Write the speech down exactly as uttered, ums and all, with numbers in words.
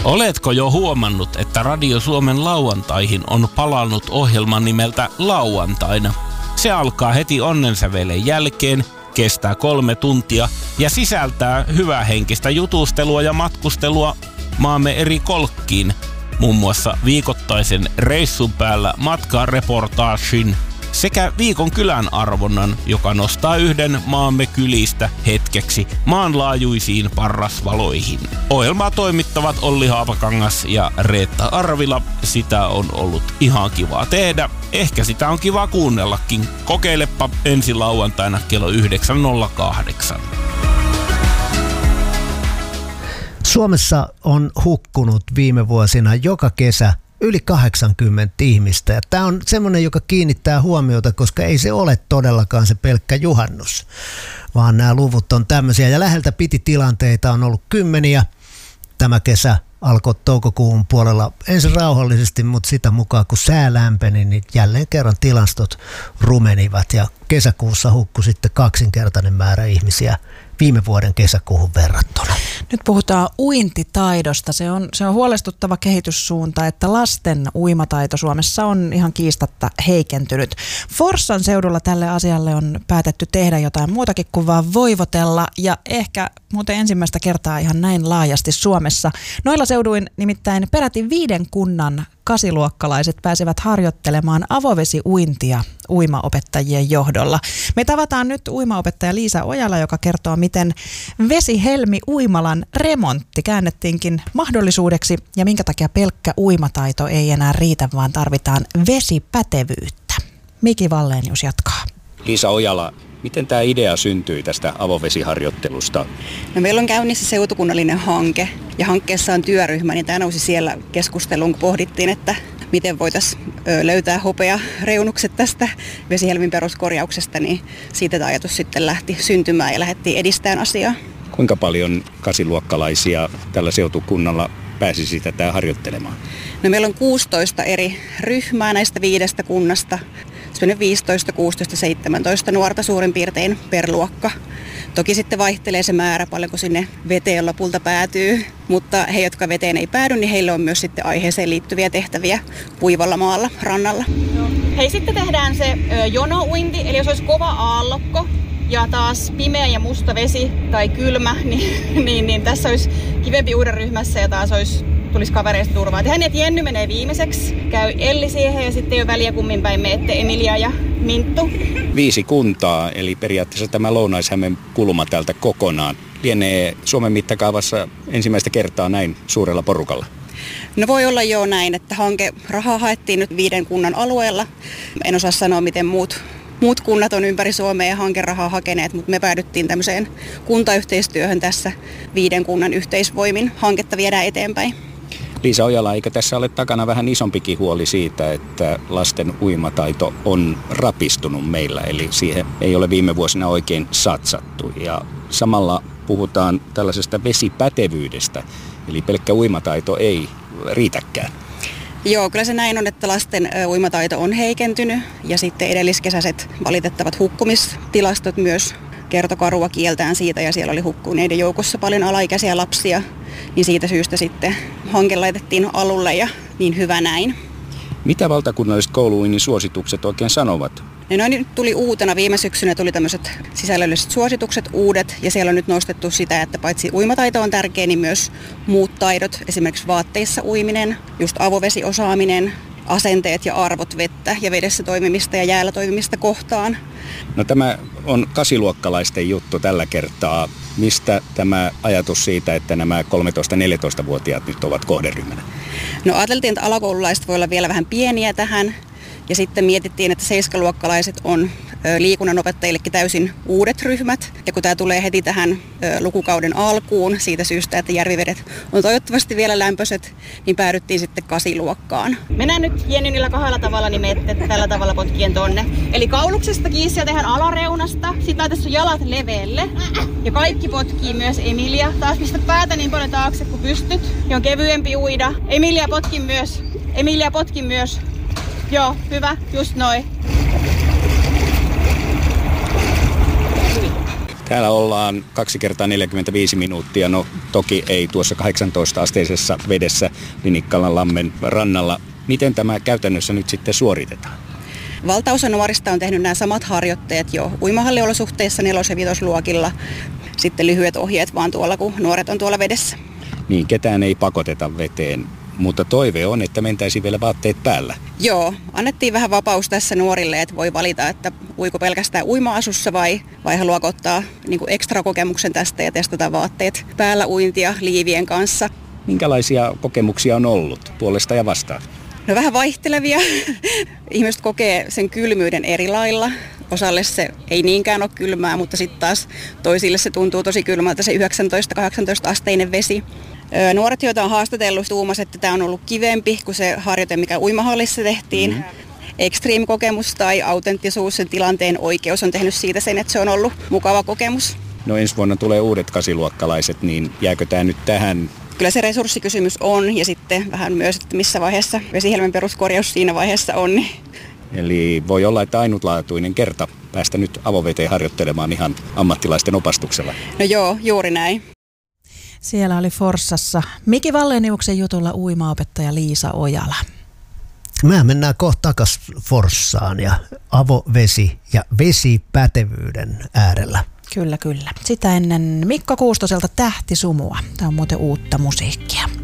Oletko jo huomannut, että Radio Suomen lauantaihin on palannut ohjelman nimeltä Lauantaina? Se alkaa heti onnensävelen jälkeen, kestää kolme tuntia ja sisältää hyvähenkistä jutustelua ja matkustelua maamme eri kolkkiin. Muun muassa viikoittaisen reissun päällä matkareportaagin sekä viikon kylän arvonnan, joka nostaa yhden maamme kylistä hetkeksi maanlaajuisiin parrasvaloihin. Ohjelmaa toimittavat Olli Haapakangas ja Reetta Arvila. Sitä on ollut ihan kivaa tehdä. Ehkä sitä on kiva kuunnellakin. Kokeilepa ensi lauantaina kello yhdeksän nolla kahdeksan. Suomessa on hukkunut viime vuosina joka kesä yli kahdeksankymmentä ihmistä. Ja tämä on semmoinen, joka kiinnittää huomiota, koska ei se ole todellakaan se pelkkä juhannus, vaan nämä luvut on tämmöisiä. Ja läheltä piti tilanteita on ollut kymmeniä. Tämä kesä alkoi toukokuun puolella ensin rauhallisesti, mutta sitä mukaan kun sää lämpeni, niin jälleen kerran tilastot rumenivat. Ja kesäkuussa hukkui sitten kaksinkertainen määrä ihmisiä viime vuoden kesäkuuhun verrattuna. Nyt puhutaan uintitaidosta. Se on, se on huolestuttava kehityssuunta, että lasten uimataito Suomessa on ihan kiistatta heikentynyt. Forssan seudulla tälle asialle on päätetty tehdä jotain muutakin kuin vaan voivotella ja ehkä muuten ensimmäistä kertaa ihan näin laajasti Suomessa. Noilla seuduin nimittäin peräti viiden kunnan kasiluokkalaiset pääsevät harjoittelemaan avovesiuintia uimaopettajien johdolla. Me tavataan nyt uimaopettaja Liisa Ojala, joka kertoo, miten Vesihelmi uimalan remontti käännettiinkin mahdollisuudeksi ja minkä takia pelkkä uimataito ei enää riitä, vaan tarvitaan vesipätevyyttä. Miki Wallenius jatkaa. Liisa Ojala, miten tämä idea syntyi tästä avovesiharjoittelusta? No, meillä on käynnissä seutukunnallinen hanke ja hankkeessa on työryhmä, niin tämä nousi siellä keskusteluun, kun pohdittiin, että miten voitaisiin löytää hopea reunukset tästä Vesihelmin peruskorjauksesta, niin siitä tämä ajatus sitten lähti syntymään ja lähdettiin edistämään asiaa. Kuinka paljon kasiluokkalaisia tällä seutukunnalla pääsisi tätä harjoittelemaan? No, meillä on kuusitoista eri ryhmää näistä viidestä kunnasta. Se viisitoista, kuusitoista, seitsemäntoista nuorta suurin piirtein per luokka. Toki sitten vaihtelee se määrä, paljonko sinne veteen lopulta päätyy, mutta he, jotka veteen ei päädy, niin heillä on myös sitten aiheeseen liittyviä tehtäviä puivalla maalla, rannalla. Hei, sitten tehdään se ö, jonouinti, eli jos olisi kova aallokko ja taas pimeä ja musta vesi tai kylmä, niin, niin, niin tässä olisi kivempi uuden ryhmässä ja taas olisi tulisi kavereista turvaa. Tehdään, että Jenny menee viimeiseksi, käy Elli siihen ja sitten ei ole väliä kummin päin menette Emilia ja Minttu. Viisi kuntaa, eli periaatteessa tämä Lounais-Hämeen kulma täältä kokonaan lienee Suomen mittakaavassa ensimmäistä kertaa näin suurella porukalla. No, voi olla jo näin, että hanke rahaa haettiin nyt viiden kunnan alueella. En osaa sanoa, miten muut Muut kunnat on ympäri Suomea ja hankerahaa hakeneet, mutta me päädyttiin tämmöiseen kuntayhteistyöhön tässä viiden kunnan yhteisvoimin. Hanketta viedään eteenpäin. Liisa Ojala, eikö tässä ole takana vähän isompikin huoli siitä, että lasten uimataito on rapistunut meillä, eli siihen ei ole viime vuosina oikein satsattu. Ja samalla puhutaan tällaisesta vesipätevyydestä, eli pelkkä uimataito ei riitäkään. Joo, kyllä se näin on, että lasten uimataito on heikentynyt ja sitten edelliskesäiset valitettavat hukkumistilastot myös kertoi karua kieltään siitä ja siellä oli hukkuneiden joukossa paljon alaikäisiä lapsia, niin siitä syystä sitten hanke laitettiin alulle ja niin hyvä näin. Mitä valtakunnalliset kouluuinnin suositukset oikein sanovat? No, nyt tuli uutena viime syksynä tuli tämmöiset sisällölliset suositukset uudet ja siellä on nyt nostettu sitä, että paitsi uimataito on tärkeä, niin myös muut taidot, esimerkiksi vaatteissa uiminen, just avovesiosaaminen, asenteet ja arvot vettä ja vedessä toimimista ja jäällä toimimista kohtaan. No, tämä on kasiluokkalaisten juttu tällä kertaa. Mistä tämä ajatus siitä, että nämä kolmetoista-neljätoista-vuotiaat nyt ovat kohderyhmänä? No, ajateltiin, että alakoululaiset voi olla vielä vähän pieniä tähän. Ja sitten mietittiin, että seiskaluokkalaiset on liikunnanopettajillekin täysin uudet ryhmät. Ja kun tämä tulee heti tähän lukukauden alkuun siitä syystä, että järvivedet on toivottavasti vielä lämpöiset, niin päädyttiin sitten kasiluokkaan. Mennään nyt Jennyn niillä kahdella tavalla, niin menette tällä tavalla potkien tonne. Eli kauluksesta kiinni ja tehdään alareunasta. Sitten laitat sun jalat leveelle. Ja kaikki potkii myös Emilia. Taas pistä päätä niin paljon taakse kuin pystyt. Ja on kevyempi uida. Emilia potki myös. Emilia potki myös. Joo, hyvä. Just noin. Täällä ollaan kaksi kertaa neljäkymmentäviisi minuuttia. No toki ei tuossa kahdeksantoista-asteisessa vedessä Linikkalan lammen rannalla. Miten tämä käytännössä nyt sitten suoritetaan? Valtaosa nuorista on tehnyt nämä samat harjoitteet jo uimahalliolosuhteissa nelos- ja vitosluokilla. Sitten lyhyet ohjeet vaan tuolla, kun nuoret on tuolla vedessä. Niin, ketään ei pakoteta veteen, mutta toive on, että mentäisiin vielä vaatteet päällä. Joo, annettiin vähän vapaus tässä nuorille, että voi valita, että uiko pelkästään uima-asussa vai, vai haluaako ottaa niin kuin ekstra kokemuksen tästä ja testata vaatteet päällä uintia liivien kanssa. Minkälaisia kokemuksia on ollut puolesta ja vastaan? No vähän vaihtelevia. Ihmiset kokee sen kylmyyden eri lailla. Osalle se ei niinkään ole kylmää, mutta sitten taas toisille se tuntuu tosi kylmältä se yhdeksäntoista kahdeksantoista asteinen vesi. Nuoret, joita on haastatellut, tuumas, että tämä on ollut kivempi kuin se harjoite, mikä uimahallissa tehtiin. Mm. Extreme-kokemus tai autenttisuus, sen tilanteen oikeus on tehnyt siitä sen, että se on ollut mukava kokemus. No ensi vuonna tulee uudet kasiluokkalaiset, niin jääkö tämä nyt tähän? Kyllä se resurssikysymys on ja sitten vähän myös, että missä vaiheessa Vesihelmen peruskorjaus siinä vaiheessa on. Niin. Eli voi olla, että ainutlaatuinen kerta päästä nyt avoveteen harjoittelemaan ihan ammattilaisten opastuksella. No joo, juuri näin. Siellä oli Forssassa Miki Valleniuksen jutulla uimaopettaja Liisa Ojala. Mehän mennään kohta takas Forssaan ja avovesi ja vesipätevyyden äärellä. Kyllä, kyllä. Sitä ennen Mikko Kuustoselta Tähtisumua. Tämä on muuten uutta musiikkia.